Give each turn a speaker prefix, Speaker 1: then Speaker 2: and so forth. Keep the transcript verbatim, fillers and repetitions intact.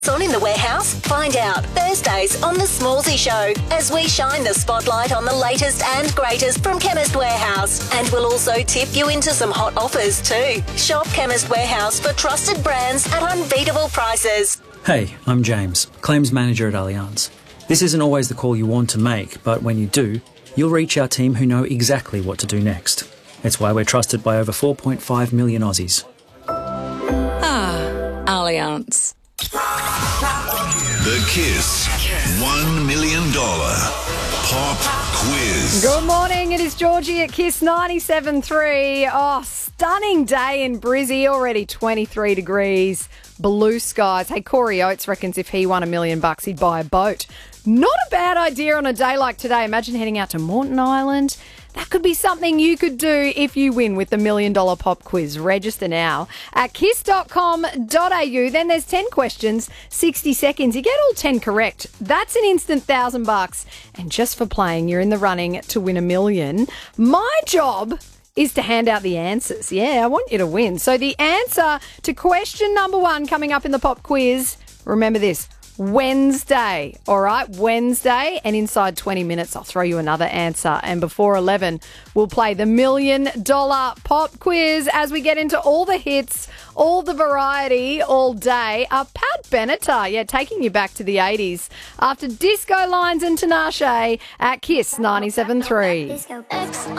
Speaker 1: On In the Warehouse? Find out Thursdays on The Smallsy Show as we shine the spotlight on the latest and greatest from Chemist Warehouse. And we'll also tip you into some hot offers too. Shop Chemist Warehouse for trusted brands at unbeatable prices.
Speaker 2: Hey, I'm James, Claims Manager at Allianz. This isn't always the call you want to make, but when you do, you'll reach our team who know exactly what to do next. It's why we're trusted by over four point five million Aussies.
Speaker 3: Ah, Allianz.
Speaker 4: The Kiss one million dollars Pop Quiz.
Speaker 5: Good morning, it is Georgie at Kiss ninety-seven point three. Oh, stunning day in Brizzy, already twenty-three degrees, blue skies. Hey, Corey Oates reckons if he won a million bucks, he'd buy a boat. Not a bad idea on a day like today. Imagine heading out to Moreton Island. That could be something you could do if you win with the Million Dollar Pop Quiz. Register now at kiss dot com dot a u. Then there's ten questions, sixty seconds. You get all ten correct. That's an instant thousand bucks. And just for playing, you're in the running to win a million. My job is to hand out the answers. Yeah, I want you to win. So the answer to question number one coming up in the Pop Quiz, remember this, Wednesday, all right, Wednesday, and inside twenty minutes I'll throw you another answer, and before eleven we'll play the Million Dollar Pop Quiz as we get into all the hits, all the variety, all day. Uh, Pat Benatar, yeah, taking you back to the eighties after Disco Lines and Tinashe at Kiss ninety-seven point three.